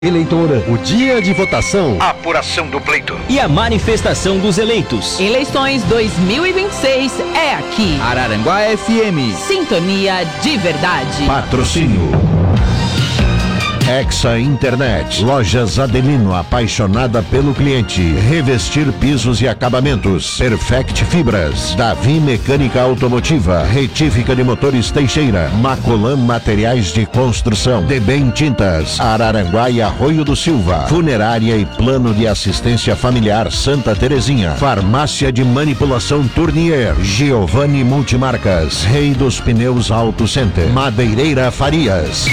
Eleitora, o dia de votação, a apuração do pleito e a manifestação dos eleitos. Eleições 2026 é aqui. Araranguá FM. Sintonia de verdade. Patrocínio Hexa Internet, Lojas Adelino, apaixonada pelo cliente. Revestir pisos e acabamentos. Perfect Fibras, Davi Mecânica Automotiva, Retífica de Motores Teixeira, Macolan Materiais de Construção, Debem Tintas, Araranguá e Arroio do Silva, Funerária e Plano de Assistência Familiar Santa Terezinha, Farmácia de Manipulação Tournier, Giovanni Multimarcas, Rei dos Pneus Auto Center, Madeireira Farias.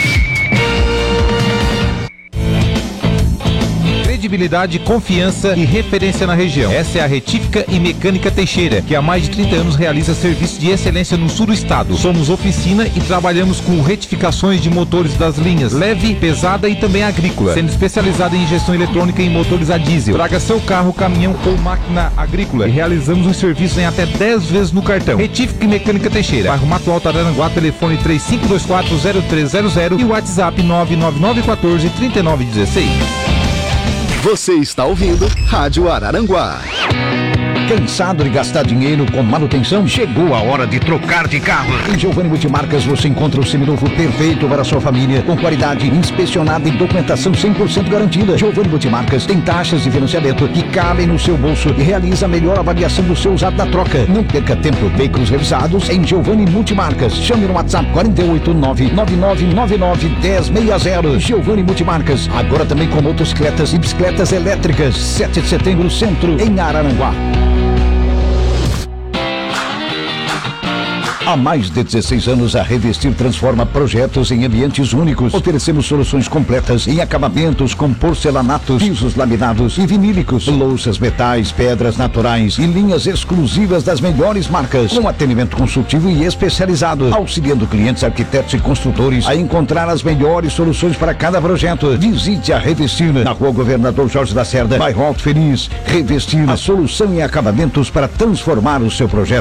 Credibilidade, confiança e referência na região. Essa é a Retífica e Mecânica Teixeira, que há mais de 30 anos realiza serviço de excelência no sul do estado. Somos oficina e trabalhamos com retificações de motores das linhas leve, pesada e também agrícola, sendo especializada em injeção eletrônica em motores a diesel. Traga seu carro, caminhão ou máquina agrícola e realizamos os serviços em até 10 vezes no cartão. Retífica e Mecânica Teixeira, bairro Mato Alto, Araranguá, telefone 35240300 e WhatsApp 999143916. Você está ouvindo Rádio Araranguá. Cansado de gastar dinheiro com manutenção? Chegou a hora de trocar de carro. Em Giovanni Multimarcas você encontra o seminovo perfeito para a sua família, com qualidade inspecionada e documentação 100% garantida. Giovanni Multimarcas tem taxas de financiamento que cabem no seu bolso e realiza a melhor avaliação do seu usado na troca. Não perca tempo, veículos revisados em Giovanni Multimarcas. Chame no WhatsApp 489-9999-1060. Giovanni Multimarcas, agora também com motocicletas e bicicletas elétricas. 7 de setembro, Centro, em Araranguá. Há mais de 16 anos, a Revestir transforma projetos em ambientes únicos. Oferecemos soluções completas em acabamentos com porcelanatos, pisos laminados e vinílicos, louças, metais, pedras naturais e linhas exclusivas das melhores marcas, com atendimento consultivo e especializado, auxiliando clientes, arquitetos e construtores a encontrar as melhores soluções para cada projeto. Visite a Revestir na Rua Governador Jorge Lacerda, bairro Alto Feliz. Revestir, a solução em acabamentos para transformar o seu projeto.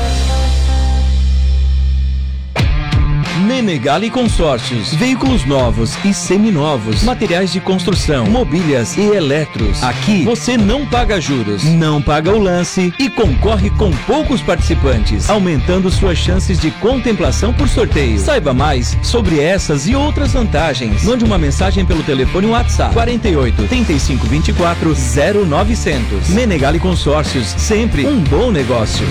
Menegali Consórcios, veículos novos e seminovos, materiais de construção, mobílias e eletros. Aqui você não paga juros, não paga o lance e concorre com poucos participantes, aumentando suas chances de contemplação por sorteio. Saiba mais sobre essas e outras vantagens. Mande uma mensagem pelo telefone WhatsApp 48 35 24 0900. Menegali Consórcios, sempre um bom negócio.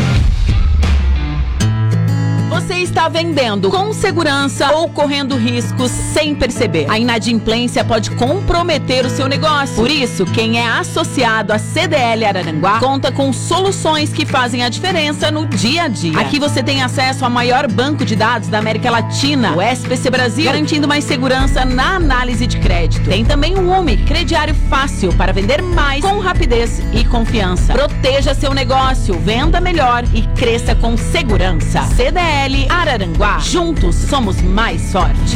Você está vendendo com segurança ou correndo riscos sem perceber. A inadimplência pode comprometer o seu negócio. Por isso, quem é associado à CDL Araranguá conta com soluções que fazem a diferença no dia a dia. Aqui você tem acesso ao maior banco de dados da América Latina, o SPC Brasil, garantindo mais segurança na análise de crédito. Tem também o UMI, crediário fácil para vender mais com rapidez e confiança. Proteja seu negócio, venda melhor e cresça com segurança. CDL Araranguá, juntos somos mais fortes.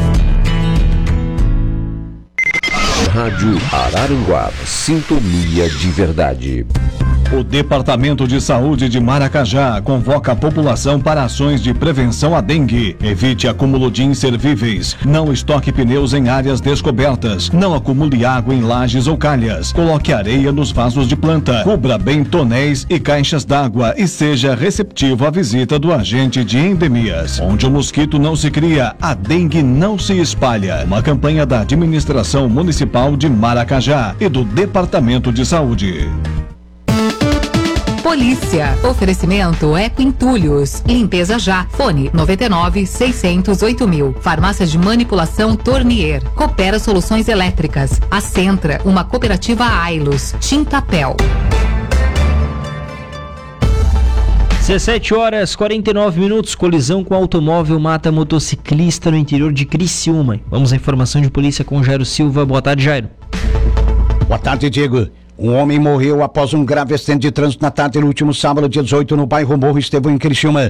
Rádio Araranguá, sintonia de verdade. O Departamento de Saúde de Maracajá convoca a população para ações de prevenção à dengue. Evite acúmulo de inservíveis. Não estoque pneus em áreas descobertas. Não acumule água em lajes ou calhas. Coloque areia nos vasos de planta. Cubra bem tonéis e caixas d'água e seja receptivo à visita do agente de endemias. Onde o mosquito não se cria, a dengue não se espalha. Uma campanha da Administração Municipal de Maracajá e do Departamento de Saúde. Polícia. Oferecimento Eco Entulhos. Limpeza já. Fone 99-608.000. Farmácia de Manipulação Tournier. Coopera Soluções Elétricas. A Centra, uma cooperativa Ailos. Tintapel. 17 horas 49 minutos. Colisão com automóvel mata motociclista no interior de Criciúma. Vamos à informação de polícia com Jairo Silva. Boa tarde, Jairo. Boa tarde, Diego. Um homem morreu após um grave acidente de trânsito na tarde do último sábado, dia 18, no bairro Morro Estevão, em Criciúma.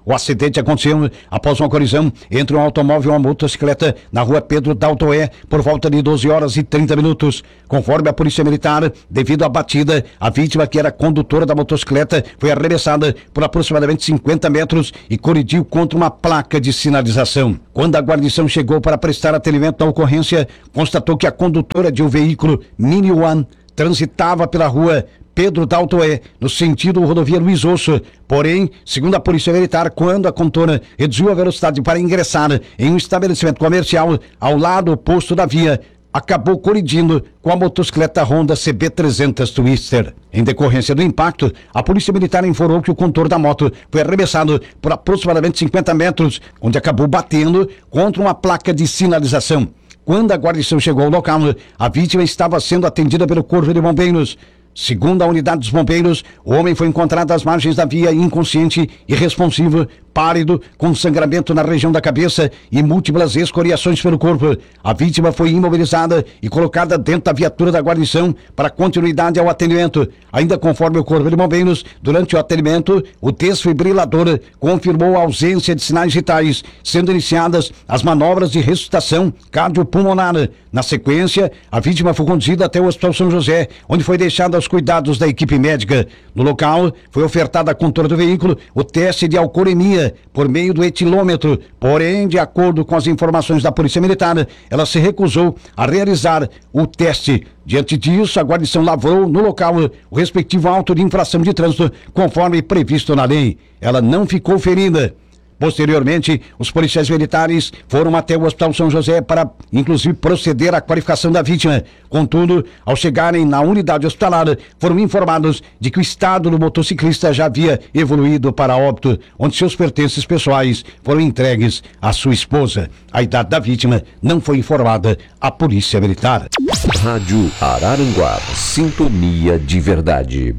O acidente aconteceu após uma colisão entre um automóvel e uma motocicleta na rua Pedro Daltoé por volta de 12 horas e 30 minutos. Conforme a Polícia Militar, devido à batida, a vítima, que era condutora da motocicleta, foi arremessada por aproximadamente 50 metros e colidiu contra uma placa de sinalização. Quando a guarnição chegou para prestar atendimento à ocorrência, constatou que a condutora de um veículo Mini One transitava pela rua Pedro Daltoé, no sentido rodovia Luiz Osso. Porém, segundo a Polícia Militar, quando a condutora reduziu a velocidade para ingressar em um estabelecimento comercial ao lado oposto da via, acabou colidindo com a motocicleta Honda CB300 Twister. Em decorrência do impacto, a Polícia Militar informou que o condutor da moto foi arremessado por aproximadamente 50 metros, onde acabou batendo contra uma placa de sinalização. Quando a guarnição chegou ao local, a vítima estava sendo atendida pelo Corpo de Bombeiros. Segundo a unidade dos bombeiros, o homem foi encontrado às margens da via, inconsciente, irresponsivo, pálido, com sangramento na região da cabeça e múltiplas escoriações pelo corpo. A vítima foi imobilizada e colocada dentro da viatura da guarnição para continuidade ao atendimento. Ainda conforme o Corpo de Bombeiros, durante o atendimento, o desfibrilador confirmou a ausência de sinais vitais, sendo iniciadas as manobras de ressuscitação cardiopulmonar. Na sequência, a vítima foi conduzida até o Hospital São José, onde foi deixada aos cuidados da equipe médica. No local, foi ofertada à condutora do veículo o teste de alcoolemia por meio do etilômetro. Porém, de acordo com as informações da Polícia Militar, ela se recusou a realizar o teste. Diante disso, a guarnição lavrou no local o respectivo auto de infração de trânsito, conforme previsto na lei. Ela não ficou ferida. Posteriormente, os policiais militares foram até o Hospital São José para, inclusive, proceder à qualificação da vítima. Contudo, ao chegarem na unidade hospitalar, foram informados de que o estado do motociclista já havia evoluído para óbito, onde seus pertences pessoais foram entregues à sua esposa. A idade da vítima não foi informada à Polícia Militar. Rádio Araranguá, sintonia de verdade.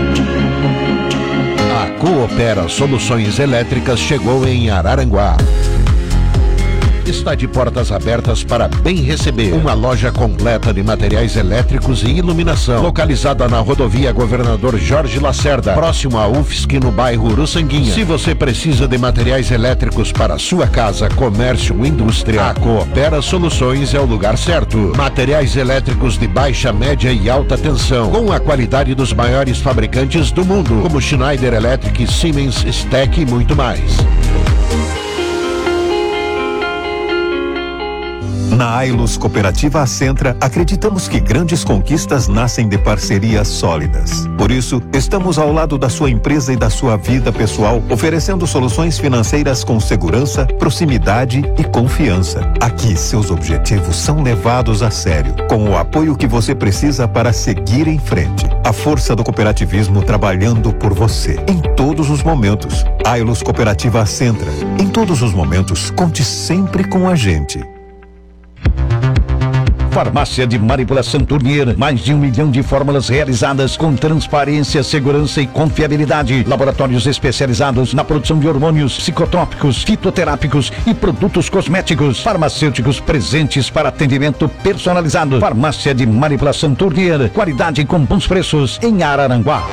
A Coopera Soluções Elétricas chegou em Araranguá. Está de portas abertas para bem receber. Uma loja completa de materiais elétricos e iluminação, localizada na rodovia Governador Jorge Lacerda, próximo à UFSC, no bairro Uruçanguinha. Se você precisa de materiais elétricos para sua casa, comércio ou indústria, a Coopera Soluções é o lugar certo. Materiais elétricos de baixa, média e alta tensão, com a qualidade dos maiores fabricantes do mundo, como Schneider Electric, Siemens, STEC e muito mais. Na Ailus Cooperativa Acentra, acreditamos que grandes conquistas nascem de parcerias sólidas. Por isso, estamos ao lado da sua empresa e da sua vida pessoal, oferecendo soluções financeiras com segurança, proximidade e confiança. Aqui, seus objetivos são levados a sério, com o apoio que você precisa para seguir em frente. A força do cooperativismo trabalhando por você, em todos os momentos. Ailus Cooperativa Acentra. Em todos os momentos, conte sempre com a gente. Farmácia de Manipulação Tournier, mais de 1 milhão de fórmulas realizadas com transparência, segurança e confiabilidade. Laboratórios especializados na produção de hormônios, psicotrópicos, fitoterápicos e produtos cosméticos. Farmacêuticos presentes para atendimento personalizado. Farmácia de Manipulação Tournier, qualidade com bons preços em Araranguá.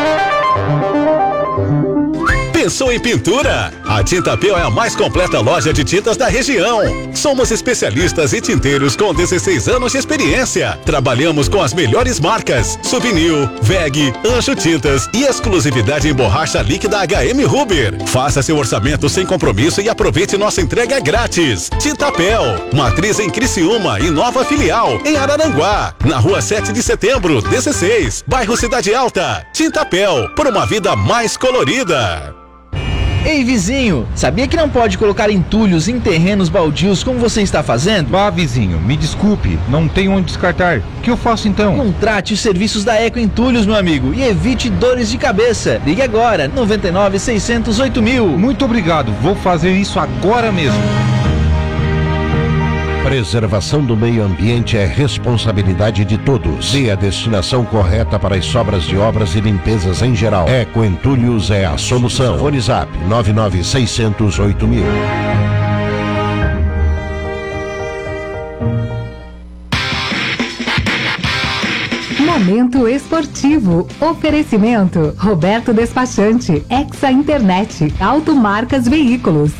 Pensou em pintura? A Tintapel é a mais completa loja de tintas da região. Somos especialistas e tinteiros com 16 anos de experiência. Trabalhamos com as melhores marcas: Souvenir, VEG, Anjo Tintas e exclusividade em borracha líquida HM Ruber. Faça seu orçamento sem compromisso e aproveite nossa entrega grátis. Tintapel, matriz em Criciúma e nova filial em Araranguá, na rua 7 de setembro, 16, bairro Cidade Alta. Tintapel, por uma vida mais colorida. Ei, vizinho, sabia que não pode colocar entulhos em terrenos baldios como você está fazendo? Vá, vizinho, me desculpe, não tenho onde descartar. O que eu faço então? Contrate os serviços da Eco Entulhos, meu amigo, e evite dores de cabeça. Ligue agora, 99 608 mil. Muito obrigado, vou fazer isso agora mesmo. Preservação do meio ambiente é responsabilidade de todos. Dê a destinação correta para as sobras de obras e limpezas em geral. Eco Entulhos é a solução. Fone Zap 99 608 mil. Momento esportivo. Oferecimento. Roberto Despachante. Exa Internet. Automarcas Veículos.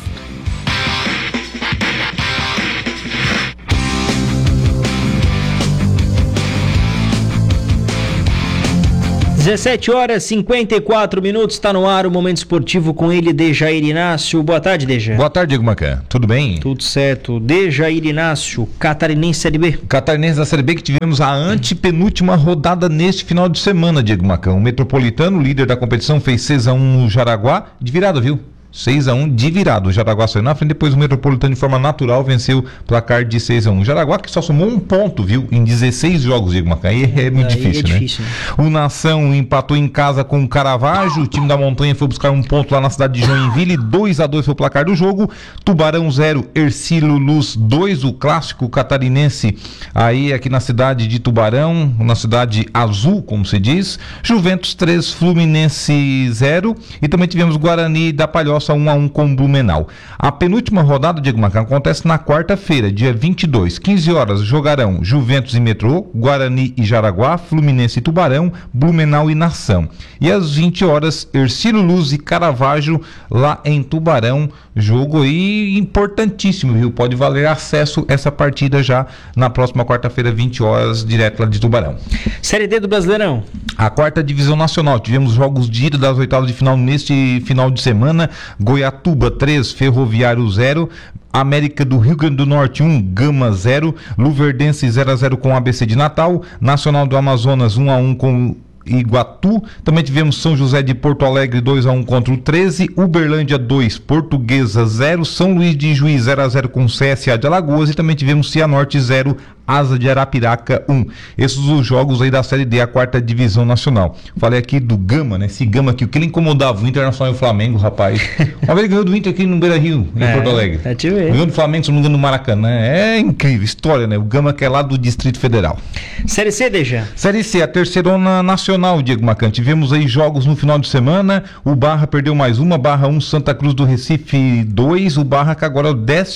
17h54, está no ar o Momento Esportivo com ele, Dejair Inácio. Boa tarde, Deja. Boa tarde, Diego Macan. Tudo bem? Tudo certo. Dejair Inácio, Catarinense Série B. Catarinense da Série B, que tivemos a antepenúltima rodada neste final de semana, Diego Macan. O Metropolitano, líder da competição, fez 6-1 no Jaraguá, de virada, viu? 6-1 de virada. O Jaraguá saiu na frente, depois o Metropolitano de forma natural venceu o placar de 6-1. O Jaraguá que só somou um ponto, viu? Em 16 jogos, Diego Macan. Aí é muito difícil, né? O Nação empatou em casa com o Caravaggio. O time da Montanha foi buscar um ponto lá na cidade de Joinville. 2-2 foi o placar do jogo. Tubarão 0, Hercílio Luz 2, o clássico catarinense aí aqui na cidade de Tubarão, na cidade azul, como se diz. Juventus 3, Fluminense 0. E também tivemos Guarani da Palhoça 1-1 com o Blumenau. A penúltima rodada, Diego Macan, acontece na quarta-feira, dia 22, 15 horas, jogarão Juventus e Metrô, Guarani e Jaraguá, Fluminense e Tubarão, Blumenau e Nação. E às 20 horas, Hercílio Luz e Caravaggio lá em Tubarão. Jogo aí importantíssimo, viu? Pode valer acesso a essa partida já na próxima quarta-feira, 20 horas, direto lá de Tubarão. Série D do Brasileirão. A quarta divisão nacional. Tivemos jogos de ida das oitavas de final neste final de semana. Goiatuba 3, Ferroviário 0. América do Rio Grande do Norte 1, Gama 0. Luverdense 0-0 com o ABC de Natal. Nacional do Amazonas 1-1 com Iguatu. Também tivemos São José de Porto Alegre 2-1 contra o 13, Uberlândia 2, Portuguesa 0, São Luís de Juiz 0-0 com o CSA de Alagoas e também tivemos Cianorte 0, Asa de Arapiraca 1. Esses os jogos aí da Série D, a quarta divisão nacional. Falei aqui do Gama, né? Esse Gama aqui, o que ele incomodava o Internacional e o Flamengo, rapaz. Uma vez ele ganhou do Inter aqui no Beira-Rio, em Porto Alegre. Ganhou do Flamengo, se não me engano, no Maracanã. É incrível, história, né? O Gama que é lá do Distrito Federal. Série C, Deja. Série C, a terceirona nacional, Diego Macan. Tivemos aí jogos no final de semana. O Barra perdeu mais uma, Barra 1, Santa Cruz do Recife 2. O Barra que agora é o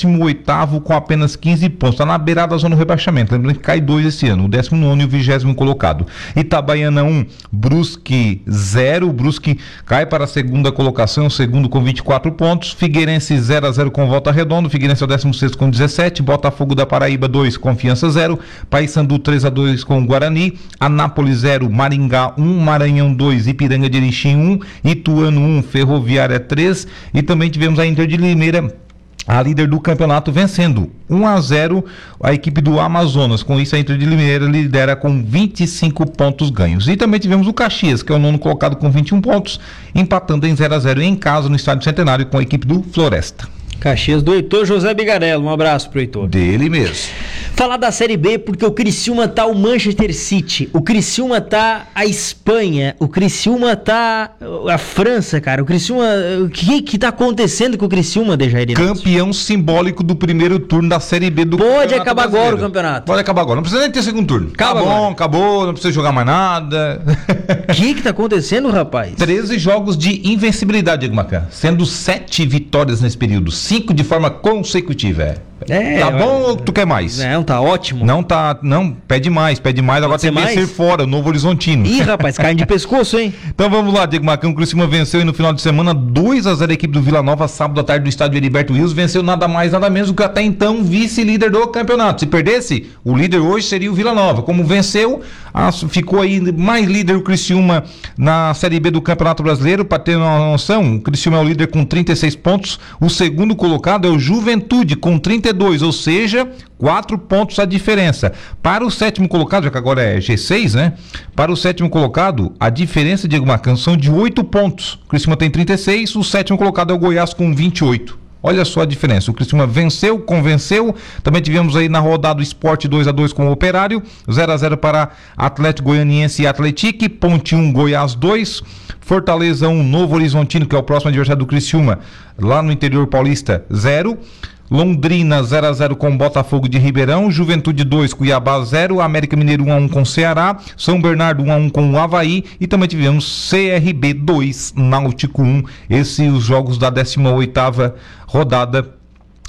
18º com apenas 15 pontos. Está na beirada da zona do rebaixamento. Lembrando que cai 2 esse ano, o 19º e o 20º colocado. Itabaiana 1, Brusque 0. O Brusque cai para a segunda colocação, o segundo com 24 pontos. Figueirense 0-0 com Volta Redonda. Figueirense é o 16º com 17. Botafogo da Paraíba 2, Confiança 0. Paysandu 3-2 com o Guarani. Anápolis 0, Maringá 1. Maranhão 2, Ipiranga de Erechim 1. Ituano 1, Ferroviária 3. E também tivemos a Inter de Limeira, a líder do campeonato, vencendo 1-0 a equipe do Amazonas. Com isso, a Inter de Limeira lidera com 25 pontos ganhos. E também tivemos o Caxias, que é o nono colocado com 21 pontos, empatando em 0-0 em casa no Estádio Centenário com a equipe do Floresta. Caxias do Heitor José Bigarello. Um abraço pro Heitor. Dele mesmo. Falar da Série B, porque o Criciúma tá o Manchester City, o Criciúma tá a Espanha, o Criciúma tá a França, cara. O Criciúma, o que tá acontecendo com o Criciúma, Dejair? Campeão simbólico do primeiro turno da Série B do campeonato. Pode acabar agora o campeonato. Pode acabar agora, não precisa nem ter segundo turno. Acabou, não precisa jogar mais nada. O que tá acontecendo, rapaz? 13 jogos de invencibilidade, Diego Macan, sendo 7 vitórias nesse período, 5 de forma consecutiva. Tá bom ou tu quer mais? Não, tá ótimo. Não, pede mais, agora tem que vencer fora, o Novo Horizontino. Ih, rapaz, carne de pescoço, hein? Então vamos lá, Diego Macan, o Criciúma venceu aí no final de semana 2-0 a equipe do Vila Nova, sábado à tarde do estádio Heriberto Wilson, venceu nada mais, nada menos do que até então vice-líder do campeonato. Se perdesse, o líder hoje seria o Vila Nova. Como venceu, ficou aí mais líder o Criciúma na Série B do Campeonato Brasileiro. Para ter uma noção, o Criciúma é o líder com 36 pontos, o segundo colocado é o Juventude com 32, ou seja, 4 pontos a diferença. Para o sétimo colocado, já que agora é G6, né? Para o sétimo colocado, a diferença, Diego Macan, são de 8 pontos. O Criciúma tem 36, o sétimo colocado é o Goiás com 28. Olha só a diferença, o Criciúma venceu, convenceu. Também tivemos aí na rodada o Sport 2-2 com o Operário, 0-0 para Atlético Goianiense e Atlético, Ponte 1, Goiás 2, Fortaleza 1, Novo Horizontino, que é o próximo adversário do Criciúma, lá no interior paulista, 0. Londrina 0-0 com Botafogo de Ribeirão, Juventude 2, Cuiabá 0, América Mineiro 1-1 com Ceará, São Bernardo 1-1 com o Avaí e também tivemos CRB 2, Náutico 1. Esses os jogos da 18ª rodada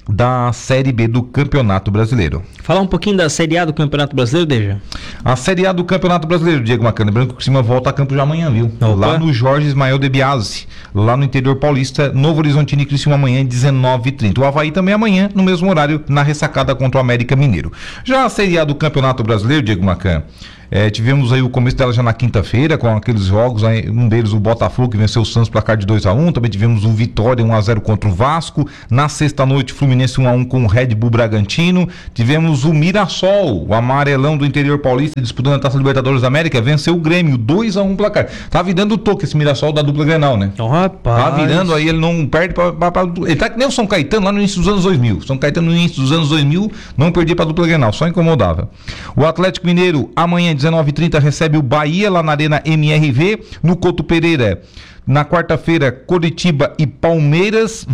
da Série B do Campeonato Brasileiro. Falar um pouquinho da Série A do Campeonato Brasileiro, Deja? A Série A do Campeonato Brasileiro, Diego Macana, lembrando que o Criciúma volta a campo já amanhã, viu? Opa. Lá no Jorge Ismael de Biase, lá no interior paulista, Novo Horizontino e Criciúma amanhã, 19h30. O Avaí também amanhã, no mesmo horário, na ressacada contra o América Mineiro. Já a Série A do Campeonato Brasileiro, Diego Macana, tivemos aí o começo dela já na quinta-feira, com aqueles jogos, aí, um deles o Botafogo, que venceu o Santos, placar de 2-1, também tivemos o Vitória 1-0 contra o Vasco, na sexta-noite Fluminense 1-1 com o Red Bull Bragantino, tivemos o Mirassol, o amarelão do interior paulista, disputando a Taça Libertadores da América, venceu o Grêmio, 2-1 placar. Tá virando o toque esse Mirassol da dupla Grenal, né? Oh, rapaz. Tá virando aí, ele não perde ele tá que nem o São Caetano lá no início dos anos 2000. São Caetano no início dos anos 2000 não perdia pra dupla Grenal, só incomodava. O Atlético Mineiro amanhã 19h30 recebe o Bahia lá na Arena MRV, no Couto Pereira. Na quarta-feira, Coritiba e Palmeiras,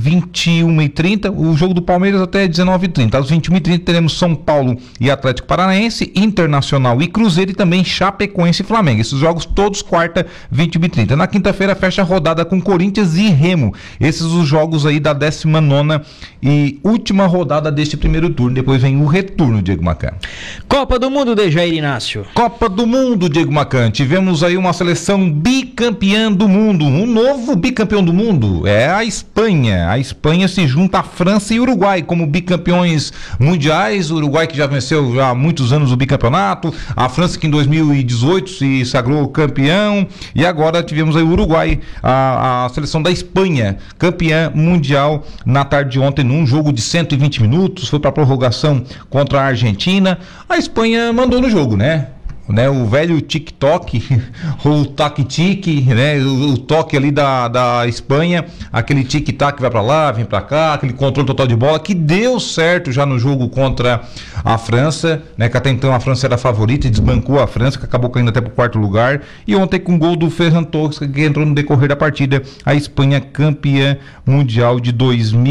21h30. O jogo do Palmeiras até 19h30. Às 21h30 teremos São Paulo e Atlético Paranaense, Internacional e Cruzeiro e também Chapecoense e Flamengo. Esses jogos todos quarta, 21h30. Na quinta-feira fecha a rodada com Corinthians e Remo. Esses os jogos aí da 19ª e última rodada deste primeiro turno. Depois vem o retorno, Diego Macan. Copa do Mundo, Dejair Inácio. Copa do Mundo, Diego Macan. Tivemos aí uma seleção bicampeã do mundo. Um novo bicampeão do mundo é a Espanha. A Espanha se junta à França e Uruguai como bicampeões mundiais. O Uruguai que já venceu já há muitos anos o bicampeonato. A França que em 2018 se sagrou campeão. E agora tivemos aí o Uruguai, a seleção da Espanha, campeã mundial na tarde de ontem num jogo de 120 minutos. Foi para prorrogação contra a Argentina. A Espanha mandou no jogo, né? O velho tic-toc, o tac-tic, né? O toque ali da Espanha, aquele tic-tac vai pra lá, vem pra cá, aquele controle total de bola, que deu certo já no jogo contra a França, né? Que até então a França era a favorita e desbancou a França, que acabou caindo até pro quarto lugar, e ontem com o gol do Ferran Torres, que entrou no decorrer da partida, a Espanha campeã mundial de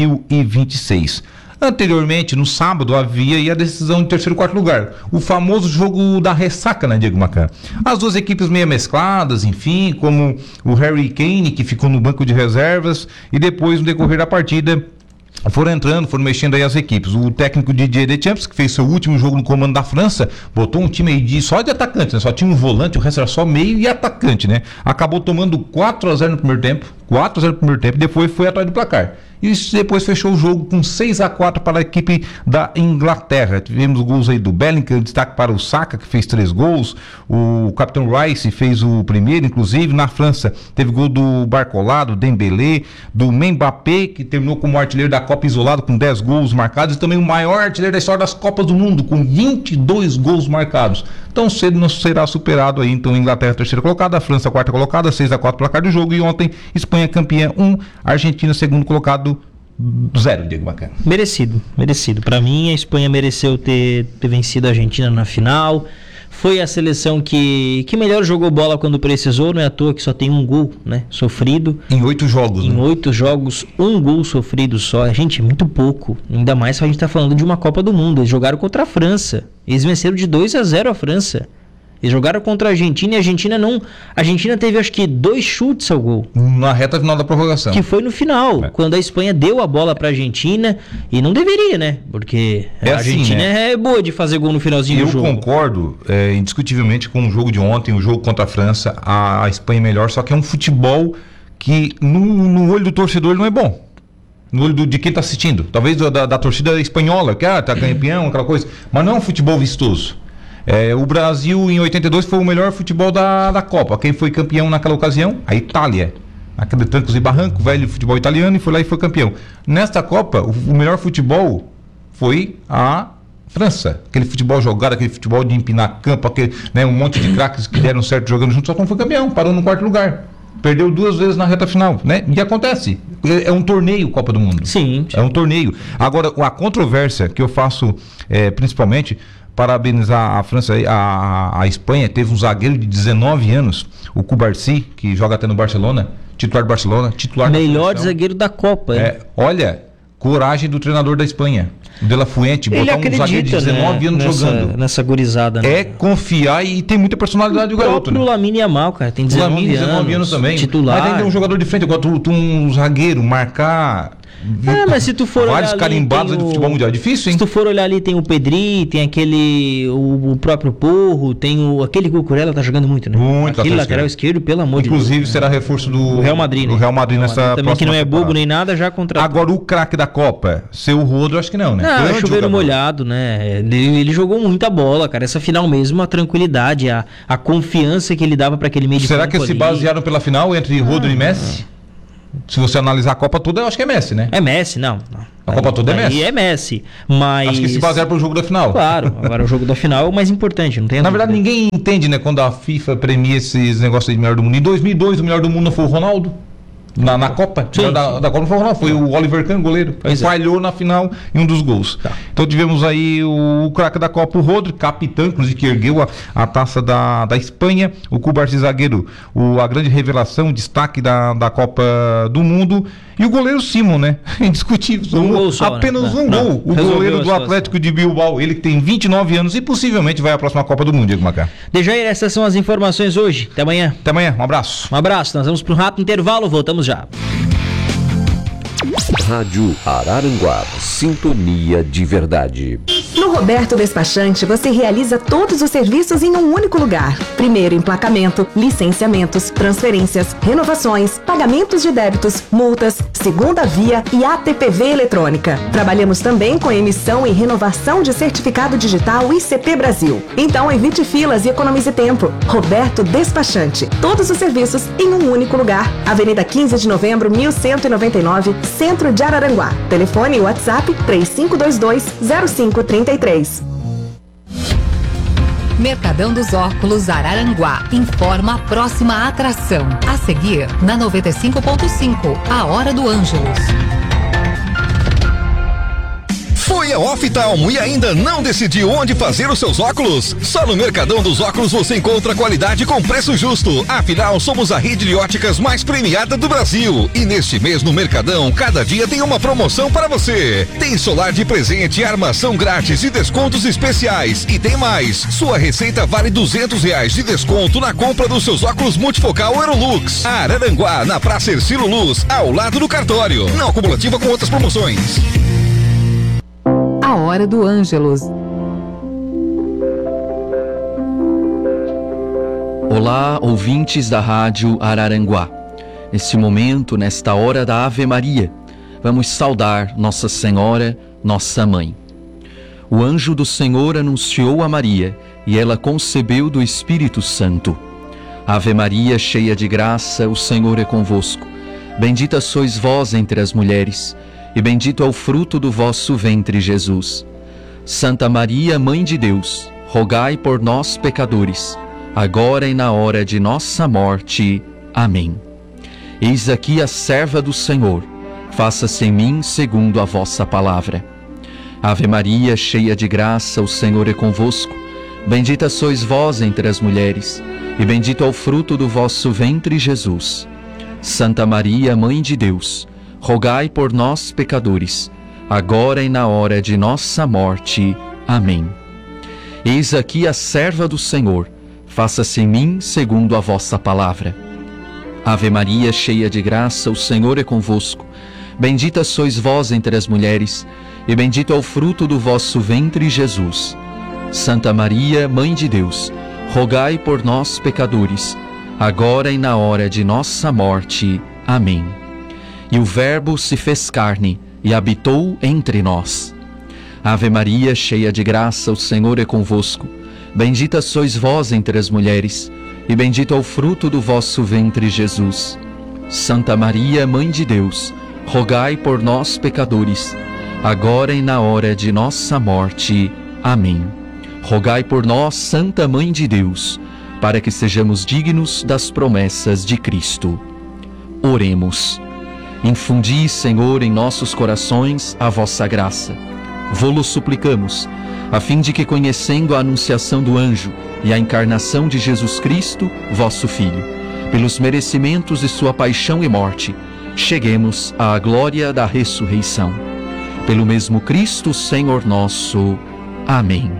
2026. Anteriormente, no sábado, havia aí a decisão de terceiro e quarto lugar. O famoso jogo da ressaca, né, Diego Macan? As duas equipes meio mescladas, enfim, como o Harry Kane, que ficou no banco de reservas, e depois, no decorrer da partida, foram entrando, foram mexendo aí as equipes. O técnico Didier Deschamps, que fez seu último jogo no comando da França, botou um time aí só de atacante, né? Só tinha um volante, o resto era só meio e atacante, né? Acabou tomando 4-0 no primeiro tempo, 4-0 no primeiro tempo, depois foi atrás do placar. E depois fechou o jogo com 6-4 para a equipe da Inglaterra. Tivemos gols aí do Bellingham, destaque para o Saka, que fez 3 gols. O capitão Rice fez o primeiro, inclusive. Na França teve gol do Barcola, do Dembélé, do Mbappé, que terminou como artilheiro da Copa isolado com 10 gols marcados. E também o maior artilheiro da história das Copas do Mundo, com 22 gols marcados. Tão cedo não será superado aí. Então, Inglaterra terceira colocada, a França quarta colocada, 6-4 placar do jogo. E ontem, Espanha campeã 1, Argentina segundo colocado 0, Diego Bacana. Merecido. Pra mim, a Espanha mereceu ter vencido a Argentina na final. Foi a seleção que melhor jogou bola quando precisou, não é à toa que só tem um gol, né, sofrido. Em 8 jogos. Em 8 jogos, um gol sofrido só. Gente, muito pouco. Ainda mais se a gente tá falando de uma Copa do Mundo. Eles jogaram contra a França. Eles venceram de 2-0 a França. Eles jogaram contra a Argentina e a Argentina não... A Argentina teve, acho que, 2 chutes ao gol. Na reta final da prorrogação. Que foi no final, quando a Espanha deu a bola pra Argentina. E não deveria, né? Porque a Argentina assim, né? É boa de fazer gol no finalzinho do jogo. Eu concordo, indiscutivelmente, com o jogo de ontem, o jogo contra a França. A Espanha é melhor, só que é um futebol que, no olho do torcedor, ele não é bom. No olho de quem tá assistindo. Talvez da torcida espanhola, que tá campeão, aquela coisa. Mas não é um futebol vistoso. O Brasil em 82 foi o melhor futebol da Copa. Quem foi campeão naquela ocasião? A Itália. Aquele trancos e barranco, velho futebol italiano, e foi lá e foi campeão. Nesta Copa, o melhor futebol foi a França. Aquele futebol jogado, aquele futebol de empinar campo, aquele, né, um monte de craques que deram certo jogando juntos, só que não foi campeão, parou no quarto lugar. Perdeu 2 vezes na reta final, né? E acontece. É um torneio Copa do Mundo. Sim. É um torneio. Agora, a controvérsia que eu faço, principalmente... Parabenizar a França, a Espanha teve um zagueiro de 19 anos, o Cubarsí, que joga até no Barcelona, titular do Barcelona, titular melhor zagueiro da Copa. Olha, coragem do treinador da Espanha, o De La Fuente, botar um zagueiro de 19 anos jogando. Nessa gurizada, né? É confiar e tem muita personalidade do garoto. O Lamine Yamal, cara, tem 19 anos também. Titular. Mas ainda é um jogador de frente, agora um zagueiro marcar... Mas se tu for vários olhar ali, carimbados do futebol mundial. É difícil, hein? Se tu for olhar ali, tem o Pedri, tem aquele... O próprio Porro, tem aquele Cucurella tá jogando muito, né? Muito. Aquele lateral esquerdo, pelo amor de Deus. Inclusive, será reforço do Real Madrid, né? Do Real Madrid nessa também, que não é bobo nem nada, já contratou. Agora, o craque da Copa, seu Rodro, acho que não, né? Não, é chuveiro molhado, né? Ele jogou muita bola, cara. Essa final mesmo, a tranquilidade, a confiança que ele dava para aquele meio de campo. Será que se basearam pela final entre Rodro e Messi? Se você analisar a Copa toda, eu acho que é Messi, né? É Messi, não. A Copa toda é Messi. E é Messi, mas... Acho que se basearam pro jogo da final. Claro, agora o jogo da final é o mais importante, não tem. Na verdade, ninguém entende, né, quando a FIFA premia esses negócios de melhor do mundo. Em 2002, o melhor do mundo não foi o Ronaldo? Na Copa? Sim, da Copa não foi o Ronaldo, foi o Oliver Kahn, goleiro. Falhou na final em um dos gols. Então tivemos aí o craque da Copa, o Rodri, capitão, inclusive, que ergueu a taça da Espanha. O Cubarsí, zagueiro, a grande revelação, destaque da Copa do Mundo. E o goleiro Simon, né? Indiscutível. Apenas um gol. O goleiro do Atlético de Bilbao, ele que tem 29 anos e possivelmente vai à próxima Copa do Mundo, Diego Macá. Dejair, essas são as informações hoje. Até amanhã. Até amanhã. Um abraço. Um abraço. Nós vamos para um rápido intervalo. Voltamos já. Rádio Araranguá, sintonia de verdade. No Roberto Despachante, você realiza todos os serviços em um único lugar. Primeiro, emplacamento, licenciamentos, transferências, renovações, pagamentos de débitos, multas, segunda via e ATPV eletrônica. Trabalhamos também com emissão e renovação de certificado digital ICP Brasil. Então, evite filas e economize tempo. Roberto Despachante. Todos os serviços em um único lugar. Avenida 15 de Novembro, 1199, Centro de Araranguá. Telefone e WhatsApp 3522-0533. Mercadão dos Óculos Araranguá informa a próxima atração. A seguir, na 95.5, a Hora do Ângelus. Foi a Oftalmo e ainda não decidiu onde fazer os seus óculos? Só no Mercadão dos Óculos você encontra qualidade com preço justo. Afinal, somos a rede de óticas mais premiada do Brasil. E neste mês no Mercadão, cada dia tem uma promoção para você. Tem solar de presente, armação grátis e descontos especiais. E tem mais, sua receita vale R$200 de desconto na compra dos seus óculos multifocal Aerolux. Araranguá, na Praça Ercílio Luz, ao lado do cartório. Não acumulativa com outras promoções. A Hora do Ângelus. Olá, ouvintes da Rádio Araranguá. Neste momento, nesta hora da Ave Maria, vamos saudar Nossa Senhora, nossa Mãe. O anjo do Senhor anunciou a Maria e ela concebeu do Espírito Santo. Ave Maria, cheia de graça, o Senhor é convosco. Bendita sois vós entre as mulheres, e bendito é o fruto do vosso ventre, Jesus. Santa Maria, Mãe de Deus, rogai por nós, pecadores, agora e na hora de nossa morte. Amém. Eis aqui a serva do Senhor, faça-se em mim segundo a vossa palavra. Ave Maria, cheia de graça, o Senhor é convosco. Bendita sois vós entre as mulheres, e bendito é o fruto do vosso ventre, Jesus. Santa Maria, Mãe de Deus, rogai por nós, pecadores, agora e na hora de nossa morte. Amém. Eis aqui a serva do Senhor, faça-se em mim segundo a vossa palavra. Ave Maria, cheia de graça, o Senhor é convosco. Bendita sois vós entre as mulheres, e bendito é o fruto do vosso ventre, Jesus. Santa Maria, Mãe de Deus, rogai por nós, pecadores, agora e na hora de nossa morte. Amém. E o Verbo se fez carne e habitou entre nós. Ave Maria, cheia de graça, o Senhor é convosco. Bendita sois vós entre as mulheres, e bendito é o fruto do vosso ventre, Jesus. Santa Maria, Mãe de Deus, rogai por nós, pecadores, agora e na hora de nossa morte. Amém. Rogai por nós, Santa Mãe de Deus, para que sejamos dignos das promessas de Cristo. Oremos. Infundi, Senhor, em nossos corações a vossa graça. Vô-lo suplicamos, a fim de que, conhecendo a anunciação do anjo e a encarnação de Jesus Cristo, vosso Filho, pelos merecimentos de sua paixão e morte, cheguemos à glória da ressurreição. Pelo mesmo Cristo, Senhor nosso. Amém.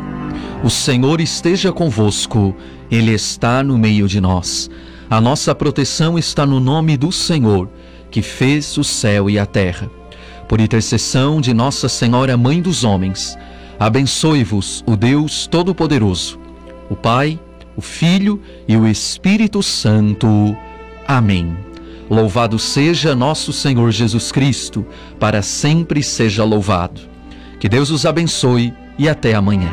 O Senhor esteja convosco, Ele está no meio de nós. A nossa proteção está no nome do Senhor, que fez o céu e a terra. Por intercessão de Nossa Senhora Mãe dos Homens, abençoe-vos o Deus Todo-Poderoso, o Pai, o Filho e o Espírito Santo. Amém. Louvado seja nosso Senhor Jesus Cristo, para sempre seja louvado. Que Deus os abençoe e até amanhã.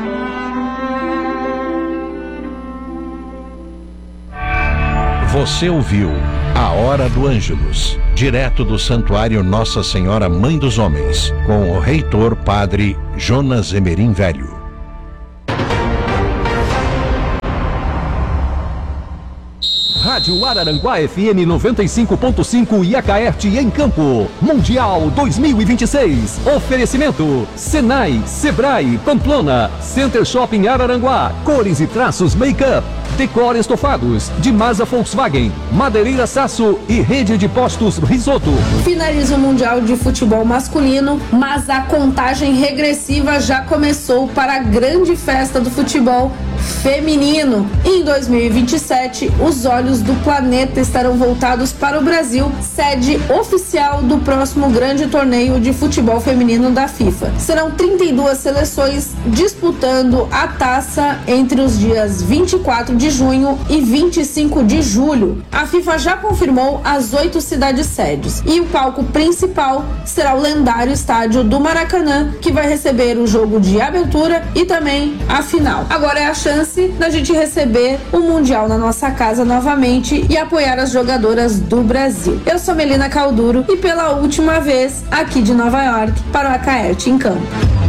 Você ouviu A Hora do Ângelus, direto do Santuário Nossa Senhora Mãe dos Homens, com o reitor Padre Jonas Emerim Velho. Rádio Araranguá FM 95.5 e Acaerte em Campo. Mundial 2026. Oferecimento: Senai, Sebrae, Pamplona, Center Shopping Araranguá, Cores e Traços Make-up, Decor Estofados, de Masa Volkswagen, Madeireira Sasso e Rede de Postos Risoto. Finaliza o Mundial de Futebol Masculino, mas a contagem regressiva já começou para a grande festa do futebol feminino. Em 2027, os olhos do planeta estarão voltados para o Brasil, sede oficial do próximo grande torneio de futebol feminino da FIFA. Serão 32 seleções disputando a taça entre os dias 24 de junho e 25 de julho. A FIFA já confirmou as 8 cidades sedes e o palco principal será o lendário estádio do Maracanã, que vai receber o jogo de abertura e também a final. Agora é a chance da gente receber o Mundial na nossa casa novamente e apoiar as jogadoras do Brasil. Eu sou Melina Calduro e pela última vez aqui de Nova York para o Acaerte em Campo.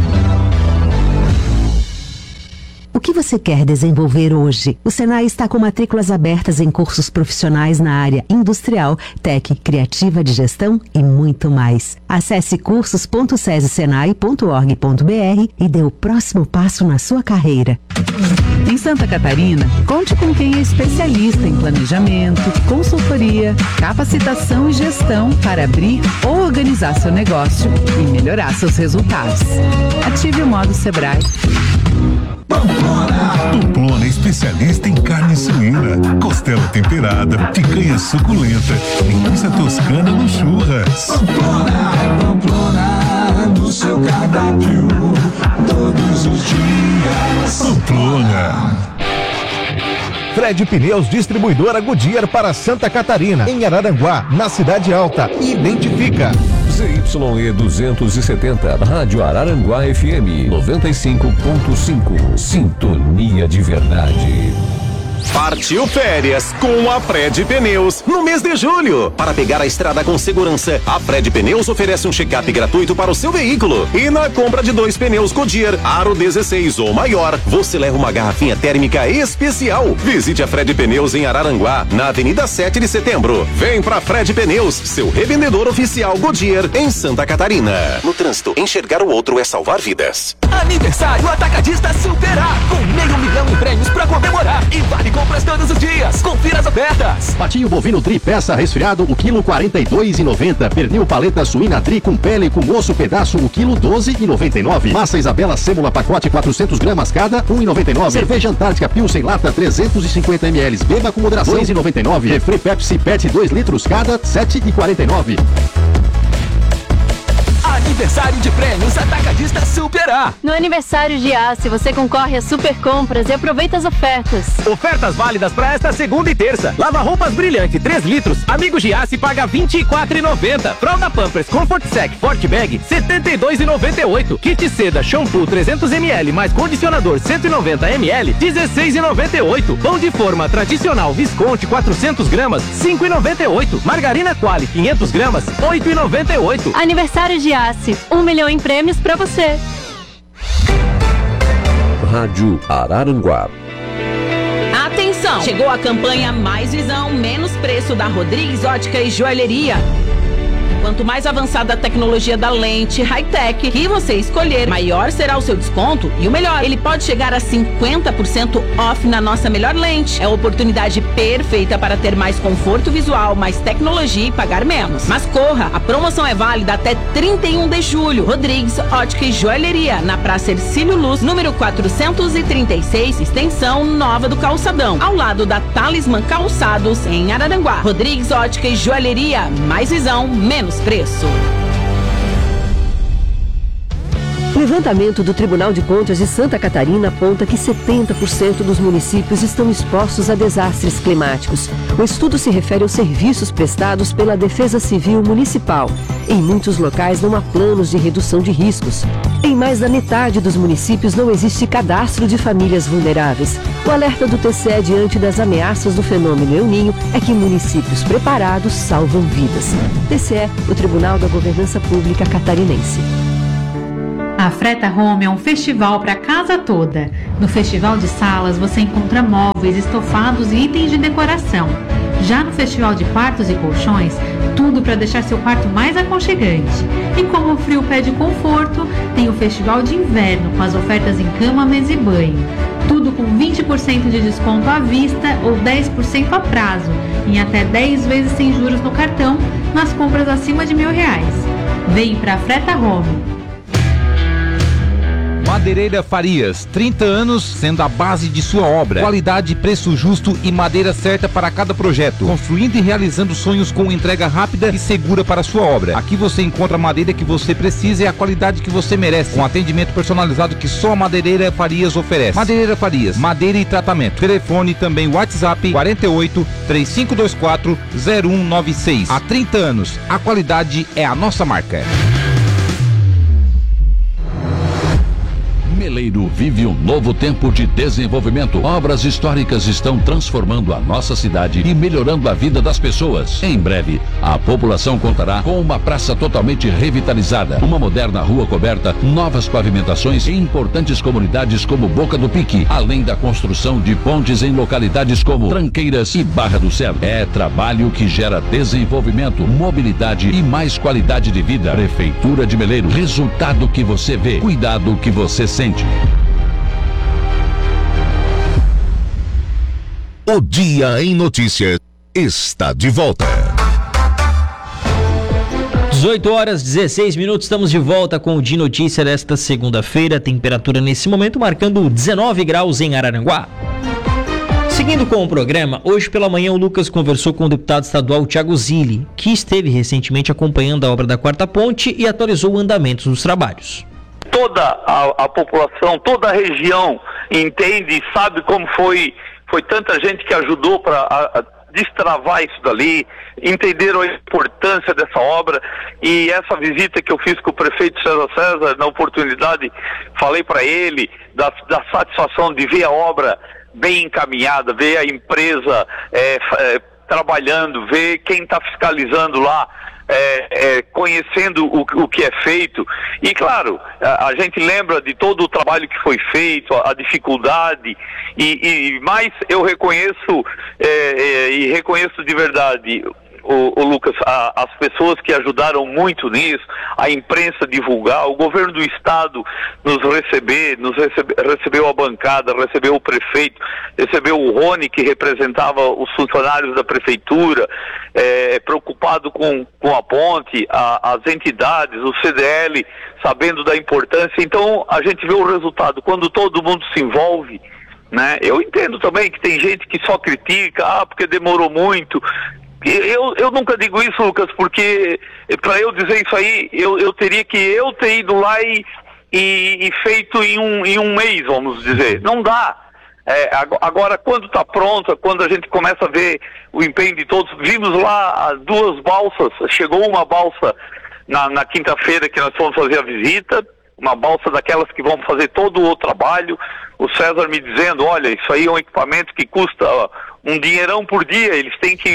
O que você quer desenvolver hoje? O Senai está com matrículas abertas em cursos profissionais na área industrial, tech, criativa de gestão e muito mais. Acesse cursos.sesesenai.org.br e dê o próximo passo na sua carreira. Em Santa Catarina, conte com quem é especialista em planejamento, consultoria, capacitação e gestão para abrir ou organizar seu negócio e melhorar seus resultados. Ative o modo Sebrae. Pamplona é especialista em carne suína, costela temperada, picanha suculenta, linguiça toscana no churras. Pamplona, no seu cardápio, todos os dias. Pamplona. Fred Pneus, distribuidora Goodyear para Santa Catarina, em Araranguá, na Cidade Alta. Identifica. ZYE 270, Rádio Araranguá FM 95.5. Sintonia de verdade. Partiu férias com a Fred Pneus no mês de julho. Para pegar a estrada com segurança, a Fred Pneus oferece um check-up gratuito para o seu veículo. E na compra de 2 pneus Goodyear Aro 16 ou maior, você leva uma garrafinha térmica especial. Visite a Fred Pneus em Araranguá, na Avenida 7 de Setembro. Vem pra Fred Pneus, seu revendedor oficial Goodyear em Santa Catarina. No trânsito, enxergar o outro é salvar vidas. Aniversário Atacadista Superar, com R$500 mil em prêmios pra comemorar. E vale compras todos os dias. Confira as ofertas. Patinho bovino tri peça resfriado, o quilo R$42,90. Pernil paleta suína tri com pele com osso pedaço, o quilo R$12,99. Massa Isabela sêmula pacote 400 gramas cada, R$1,99. Cerveja Antártica Pilsen lata 350 ml. Beba com moderação, R$2,99. Refri Pepsi PET 2 litros cada, R$7,49. Aniversário de prêmios Atacadista Superar. No aniversário de Giasse, você concorre a super compras e aproveita as ofertas. Ofertas válidas para esta segunda e terça. Lava roupas brilhante 3 litros. Amigo Giasse paga R$24,90. Fralda Pampers Comfort Sec Forte Bag R$72,98. Kit seda shampoo 300 ml mais condicionador 190 ml R$16,98. Pão de forma tradicional Visconti 400 gramas R$5,98. Margarina Quali 500 gramas R$8,98. Aniversário de Giasse, R$1 milhão em prêmios pra você. Rádio Araranguá. Atenção! Chegou a campanha Mais Visão, Menos Preço da Rodrigues Ótica e Joalheria. Quanto mais avançada a tecnologia da lente high-tech que você escolher, maior será o seu desconto e o melhor, ele pode chegar a 50% off na nossa melhor lente. É a oportunidade perfeita para ter mais conforto visual, mais tecnologia e pagar menos. Mas corra, a promoção é válida até 31 de julho. Rodrigues Ótica e Joalheria, na Praça Hercílio Luz, número 436, extensão Nova do Calçadão, ao lado da Talismã Calçados, em Araranguá. Rodrigues Ótica e Joalheria, mais visão, menos preço. Levantamento do Tribunal de Contas de Santa Catarina aponta que 70% dos municípios estão expostos a desastres climáticos. O estudo se refere aos serviços prestados pela Defesa Civil Municipal. Em muitos locais não há planos de redução de riscos. Em mais da metade dos municípios não existe cadastro de famílias vulneráveis. O alerta do TCE diante das ameaças do fenômeno El Niño é que municípios preparados salvam vidas. TCE, o Tribunal da Governança Pública Catarinense. A Freta Home é um festival para a casa toda. No Festival de Salas você encontra móveis, estofados e itens de decoração. Já no Festival de Quartos e Colchões, tudo para deixar seu quarto mais aconchegante. E como o frio pede conforto, tem o Festival de Inverno com as ofertas em cama, mesa e banho. Tudo com 20% de desconto à vista ou 10% a prazo, em até 10 vezes sem juros no cartão, nas compras acima de R$1.000. Vem para a Freta Home. Madeireira Farias, 30 anos sendo a base de sua obra. Qualidade, preço justo e madeira certa para cada projeto. Construindo e realizando sonhos com entrega rápida e segura para sua obra. Aqui você encontra a madeira que você precisa e a qualidade que você merece. Com atendimento personalizado que só a Madeireira Farias oferece. Madeireira Farias, madeira e tratamento. Telefone também WhatsApp 48 3524 0196. Há 30 anos, a qualidade é a nossa marca. Meleiro vive um novo tempo de desenvolvimento. Obras históricas estão transformando a nossa cidade e melhorando a vida das pessoas. Em breve, a população contará com uma praça totalmente revitalizada, uma moderna rua coberta, novas pavimentações e importantes comunidades como Boca do Pique, além da construção de pontes em localidades como Tranqueiras e Barra do Céu. É trabalho que gera desenvolvimento, mobilidade e mais qualidade de vida. Prefeitura de Meleiro, resultado que você vê, cuidado que você sente. O Dia em Notícias está de volta. 18h16, estamos de volta com o Dia em Notícia desta segunda-feira. Temperatura nesse momento marcando 19 graus em Araranguá. Seguindo com o programa, hoje pela manhã o Lucas conversou com o deputado estadual Thiago Zilli, que esteve recentemente acompanhando a obra da Quarta Ponte e atualizou o andamento dos trabalhos. Toda a população, toda a região entende e sabe como foi tanta gente que ajudou para destravar isso dali, entenderam a importância dessa obra, e essa visita que eu fiz com o prefeito César, na oportunidade, falei para ele da satisfação de ver a obra bem encaminhada, ver a empresa trabalhando, ver quem está fiscalizando lá, conhecendo o que é feito. E claro, a gente lembra de todo o trabalho que foi feito, a dificuldade, mas eu reconheço e reconheço de verdade, o Lucas, as pessoas que ajudaram muito nisso, a imprensa divulgar, o governo do estado recebeu a bancada, recebeu o prefeito, recebeu o Rony, que representava os funcionários da prefeitura, preocupado com a ponte, as entidades, o CDL, sabendo da importância. Então a gente vê o resultado quando todo mundo se envolve, né? Eu entendo também que tem gente que só critica, porque demorou muito. Eu nunca digo isso, Lucas, porque para eu dizer isso aí, eu teria que ter ido lá e feito em um mês, vamos dizer. Não dá. Agora, quando está pronta, quando a gente começa a ver o empenho de todos, vimos lá 2 balsas, chegou uma balsa na quinta-feira que nós fomos fazer a visita, uma balsa daquelas que vão fazer todo o trabalho. O César me dizendo, olha, isso aí é um equipamento que custa um dinheirão por dia, eles têm que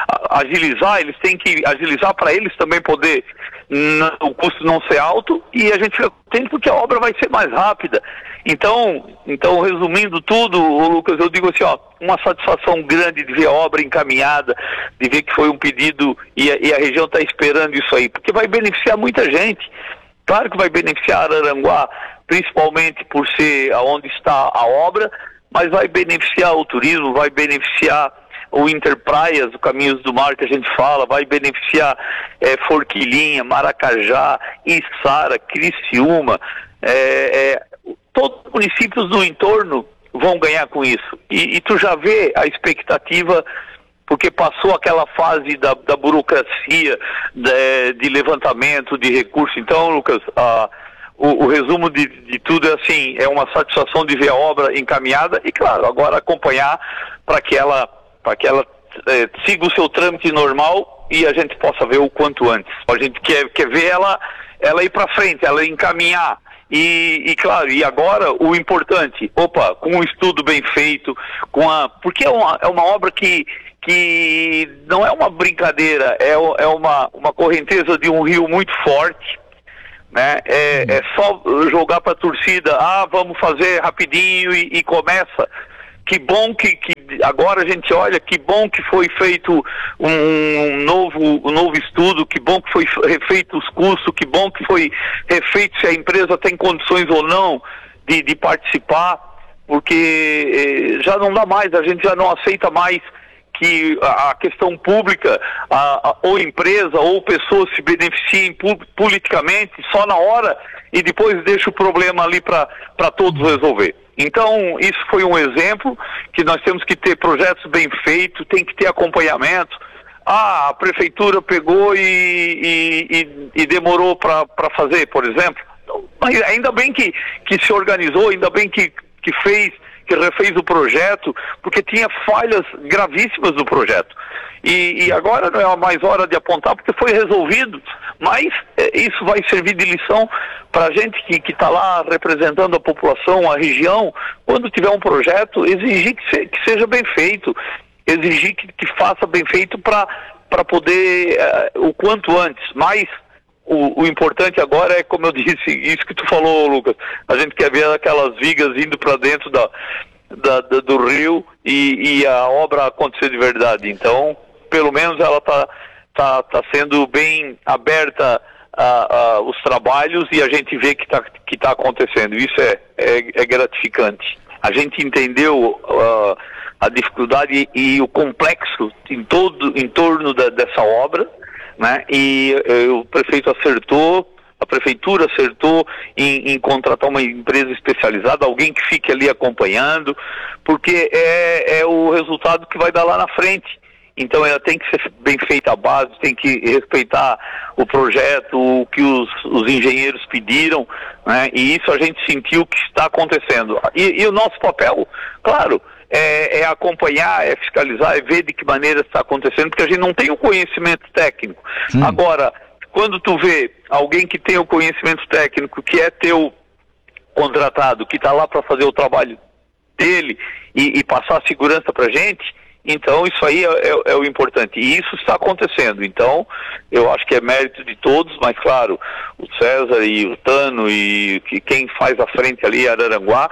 agilizar para eles também poder o custo não ser alto, e a gente fica contente porque a obra vai ser mais rápida. Então resumindo tudo, Lucas, eu digo assim, uma satisfação grande de ver a obra encaminhada, de ver que foi um pedido e a região está esperando isso aí, porque vai beneficiar muita gente. Claro que vai beneficiar Araranguá, principalmente por ser onde está a obra, mas vai beneficiar o turismo, vai beneficiar o Interpraias, o Caminhos do Mar que a gente fala, vai beneficiar Forquilinha, Maracajá, Içara, Criciúma, todos os municípios do entorno vão ganhar com isso. E tu já vê a expectativa, porque passou aquela fase da burocracia, de levantamento de recursos. Então, Lucas, o resumo de tudo é assim, é uma satisfação de ver a obra encaminhada e, claro, agora acompanhar para que ela siga o seu trâmite normal e a gente possa ver o quanto antes. A gente quer ver ela ir para frente, ela encaminhar. E claro, e agora o importante, com um estudo bem feito, porque é uma obra que não é uma brincadeira, é uma correnteza de um rio muito forte, né? É só jogar para a torcida, vamos fazer rapidinho e começa. Que bom que agora a gente olha, que bom que foi feito um novo estudo, que bom que foi refeito os custos, que bom que foi refeito se a empresa tem condições ou não de participar, porque já não dá mais, a gente já não aceita mais que a questão pública, ou empresa, ou pessoas se beneficiem politicamente só na hora e depois deixa o problema ali para todos resolver. Então, isso foi um exemplo que nós temos que ter projetos bem feitos, tem que ter acompanhamento. A prefeitura pegou e demorou para fazer, por exemplo. Mas ainda bem que se organizou, ainda bem que refez o projeto, porque tinha falhas gravíssimas no projeto. E agora não é mais hora de apontar, porque foi resolvido, mas isso vai servir de lição para a gente que está lá representando a população, a região, quando tiver um projeto, exigir que seja bem feito, exigir que faça bem feito para poder, o quanto antes, mas o importante agora é, como eu disse, isso que tu falou, Lucas, a gente quer ver aquelas vigas indo para dentro do rio e a obra acontecer de verdade. Então, pelo menos ela tá sendo bem aberta os trabalhos e a gente vê que tá acontecendo. Isso é gratificante. A gente entendeu a dificuldade e o complexo em torno dessa obra, né? E o prefeito acertou, a prefeitura acertou em contratar uma empresa especializada, alguém que fique ali acompanhando, porque é o resultado que vai dar lá na frente. Então ela tem que ser bem feita a base, tem que respeitar o projeto, o que os engenheiros pediram, né? E isso a gente sentiu que está acontecendo. E o nosso papel, claro, é acompanhar, é fiscalizar, é ver de que maneira está acontecendo, porque a gente não tem o conhecimento técnico. Sim. Agora, quando tu vê alguém que tem o conhecimento técnico, que é teu contratado, que está lá para fazer o trabalho dele e passar segurança para a gente, então isso aí é o importante. E isso está acontecendo. Então, eu acho que é mérito de todos, mas claro, o César e o Tano e quem faz a frente ali, Araranguá,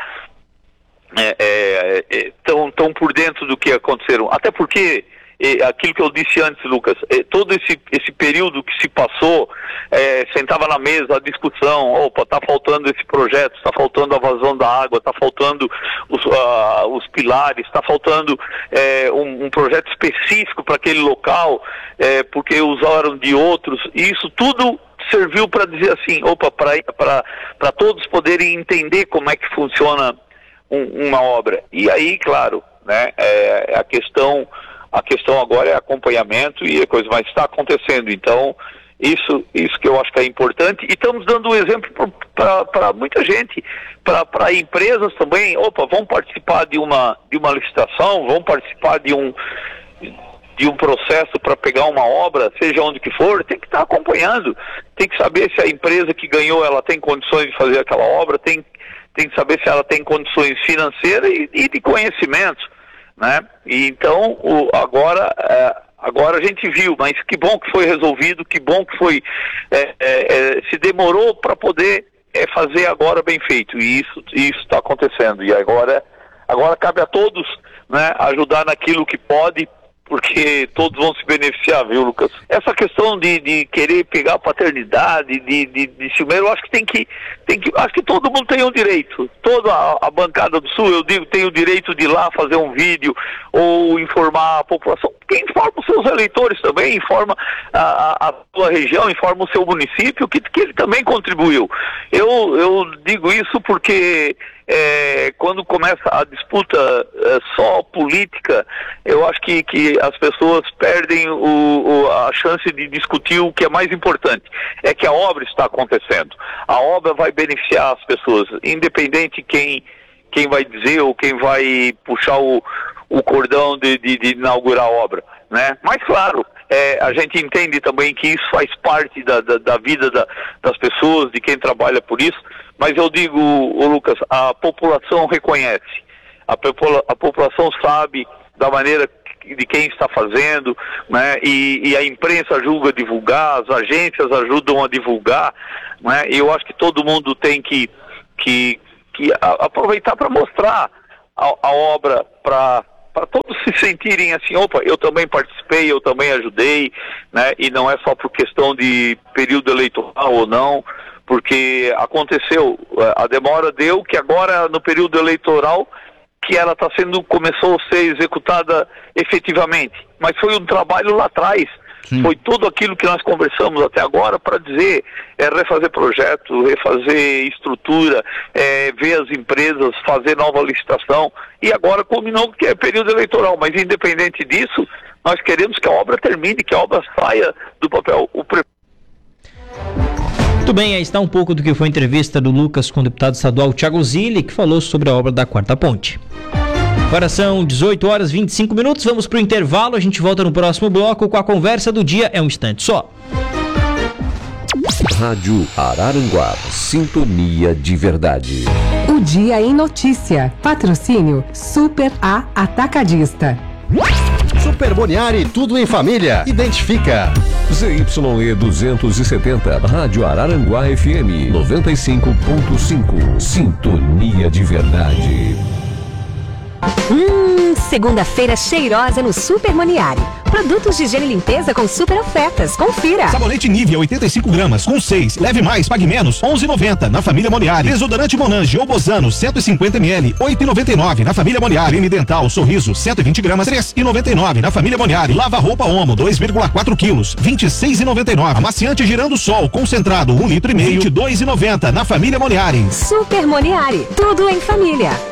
estão por dentro do que aconteceram. Até porque, aquilo que eu disse antes, Lucas, todo esse período que se passou, sentava na mesa a discussão, está faltando esse projeto, está faltando a vazão da água, está faltando os pilares, está faltando um projeto específico para aquele local, porque usaram de outros, e isso tudo serviu para dizer assim, para todos poderem entender como é que funciona uma obra. E aí, claro, né, a questão agora é acompanhamento e a coisa mais está acontecendo. Então, isso que eu acho que é importante. E estamos dando um exemplo para muita gente, para empresas também. Vão participar de uma licitação, vão participar de um processo para pegar uma obra, seja onde que for, tem que estar acompanhando. Tem que saber se a empresa que ganhou, ela tem condições de fazer aquela obra, tem que saber se ela tem condições financeiras e de conhecimento, né? E então, agora a gente viu, mas que bom que foi resolvido, que bom que foi, se demorou para poder fazer agora bem feito, e isso está acontecendo, e agora cabe a todos, né, ajudar naquilo que pode, porque todos vão se beneficiar, viu, Lucas? Essa questão de querer pegar a paternidade, de ciúme, eu acho que tem que, acho que todo mundo tem um direito. Toda a bancada do Sul, eu digo, tem o direito de ir lá fazer um vídeo ou informar a população. Quem informa os seus eleitores também, informa a sua região, informa o seu município, que ele também contribuiu. Eu digo isso porque quando começa a disputa só política, eu acho que as pessoas perdem a chance de discutir o que é mais importante, é que a obra está acontecendo. A obra vai beneficiar as pessoas, independente quem vai dizer ou quem vai puxar o cordão de inaugurar a obra, né? Mas claro, a gente entende também que isso faz parte da vida das pessoas, de quem trabalha por isso, mas eu digo, Lucas, a população reconhece, a população sabe da maneira de quem está fazendo, né? E a imprensa ajuda a divulgar, as agências ajudam a divulgar, né? E eu acho que todo mundo tem que aproveitar para mostrar a obra, para todos se sentirem assim, opa, eu também participei, eu também ajudei, né? E não é só por questão de período eleitoral ou não, porque aconteceu, a demora deu que agora no período eleitoral que ela começou a ser executada efetivamente, mas foi um trabalho lá atrás. Sim. Foi tudo aquilo que nós conversamos até agora para dizer, refazer projeto, refazer estrutura, ver as empresas, fazer nova licitação, e agora culminou que é período eleitoral, mas independente disso, nós queremos que a obra termine, que a obra saia do papel. Muito bem, aí está um pouco do que foi a entrevista do Lucas com o deputado estadual Thiago Zilli, que falou sobre a obra da Quarta Ponte. Agora são 18 horas e 25 minutos, vamos para o intervalo, a gente volta no próximo bloco com a conversa do dia, é um instante só. Rádio Araranguá, sintonia de verdade. O Dia em Notícia, patrocínio Super A Atacadista. Super Boniari, tudo em família. Identifica. ZYE 270, Rádio Araranguá FM 95.5. Sintonia de verdade. Segunda-feira cheirosa no Super Moniari. Produtos de higiene e limpeza com super ofertas. Confira. Sabonete Nivea 85 gramas com 6. Leve mais, pague menos. 11,90 na família Moniari. Desodorante Monange ou Bozano 150 ml. 8,99 na família Moniari. Creme dental Sorriso 120 gramas. 3,99 na família Moniari. Lava roupa Omo 2,4 quilos. 26,99. Amaciante Girando Sol concentrado 1,5 litro. 22,90 na família Moniari. Super Moniari. Tudo em família.